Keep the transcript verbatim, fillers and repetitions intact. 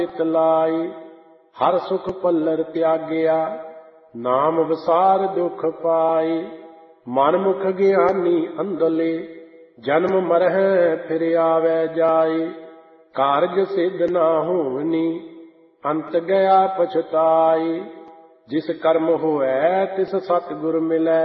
ਲਾਈ। ਹਰ ਸੁਖ ਪੱਲਰ ਤਿਆਗਿਆ, ਨਾਮ ਵਿਸਾਰ ਦੁਖ ਪਾਈ। ਮਨ ਮੁਖ ਗਿਆਨੀ ਅੰਧਲੇ, ਜਨਮ ਮਰਹਿ ਫਿਰ ਆਵੈ ਜਾਈ। ਕਾਰਜ ਸਿੱਧ ਨਾ ਹੋਵਨੀ, ਅੰਤ ਗਿਆ ਪਛਤਾਈ। ਜਿਸ ਕਰਮ ਹੋਵੈ ਤਿਸ ਸਤਿਗੁਰ ਮਿਲੈ,